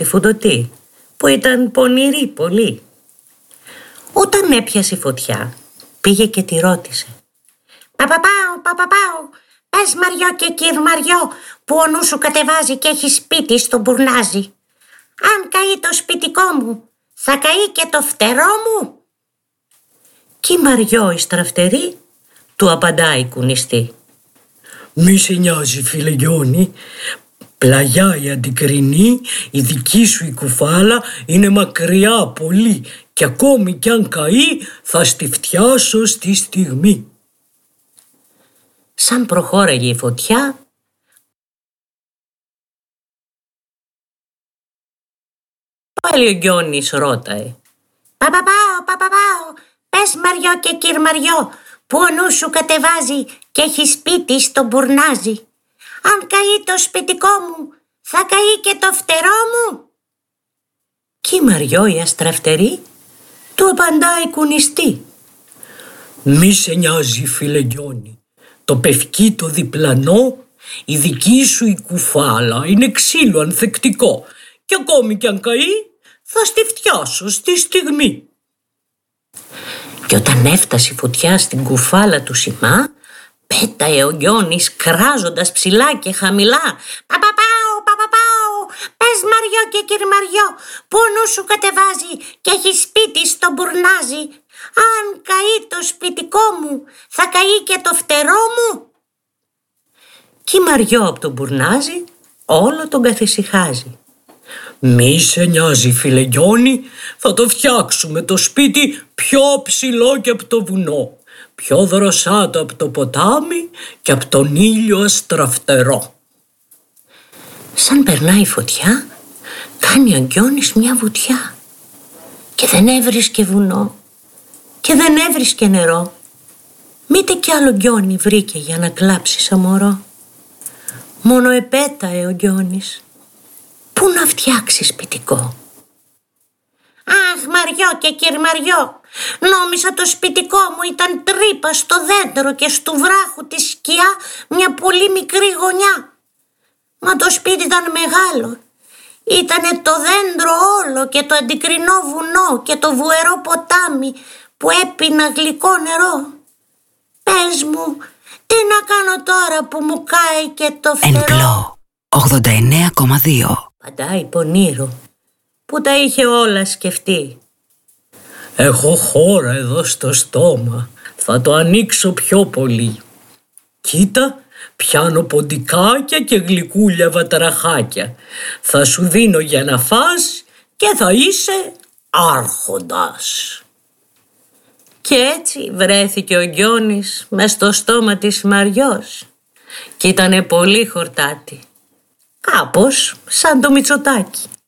τη Φουδωτή, που ήταν πονηρή πολύ. Όταν έπιασε φωτιά, πήγε και τη ρώτησε: Παπαπάω, πες Μαριό και κύρ Μαριό, που ο νους σου κατεβάζει και έχει σπίτι στο μπουρνάζι. Αν καεί το σπιτικό μου, θα καεί και το φτερό μου. Κι η Μαριό η στραφτερή του απαντάει κουνιστή: Μη σε νοιάζει φίλε Γιώνη, πλαγιά η Αντικρινή, η δική σου η κουφάλα είναι μακριά πολύ και ακόμη κι αν καεί θα στη φτιάσω στη στιγμή. Σαν προχώραγε η φωτιά, πάλι ο Γκιόνης ρώταε: Παπαπάω, πες Μαριό και κύρ Μαριό, που ο νους σου κατεβάζει και έχει σπίτι στο μπουρνάζι. Αν καεί το σπιτικό μου, θα καεί και το φτερό μου. Κι η Μαριό η αστραφτερή του απαντάει κουνιστή: Μη σε νοιάζει φίλε Γκιόνη, το πευκί το διπλανό, η δική σου η κουφάλα είναι ξύλο ανθεκτικό και ακόμη κι αν καεί θα στη φτιάσω στη στιγμή. Και όταν έφτασε η φωτιά στην κουφάλα του Σιμά, πέταε ο Γκιόνης κράζοντας ψηλά και χαμηλά: Παπαπάω, πες Μαριό και κύρ Μαριό, που ο νους σου κατεβάζει και έχει σπίτι στο μπουρνάζι. Αν καεί το σπιτικό μου, θα καεί και το φτερό μου. Κι η Μαριό από το μπουρνάζι όλο τον καθησυχάζει: Μη σε νοιάζει φίλε Γκιόνη, θα το φτιάξουμε το σπίτι πιο ψηλό και από το βουνό, πιο δροσάτο από το ποτάμι και από τον ήλιο αστραφτερό. Σαν περνάει η φωτιά, κάνει ο Γκιόνης μια βουτιά και δεν έβρισκε βουνό και δεν έβρισκε νερό. Μήτε κι άλλο Γκιόνι βρήκε για να κλάψει σαν μωρό. Μόνο επέταε ο Γκιόνης: Πού να φτιάξει σπιτικό? Αχ Μαριό και κύρ Μαριό, νόμιζα το σπιτικό μου ήταν τρύπα στο δέντρο και στου βράχου τη σκιά μια πολύ μικρή γωνιά. Μα το σπίτι ήταν μεγάλο. Ήτανε το δέντρο όλο και το αντικρινό βουνό και το βουερό ποτάμι που έπινα γλυκό νερό. Πες μου, τι να κάνω τώρα που μου κάει και το φτερό? 89,2. Παντάει πονήρο που τα είχε όλα σκεφτεί. Έχω χώρα εδώ στο στόμα, θα το ανοίξω πιο πολύ. Κοίτα, πιάνω ποντικάκια και γλυκούλια βατραχάκια. Θα σου δίνω για να φας και θα είσαι άρχοντας. Και έτσι βρέθηκε ο Γκιόνης μες στο στόμα της Μαριός κι ήτανε πολύ χορτάτη, κάπως σαν το Μητσοτάκι.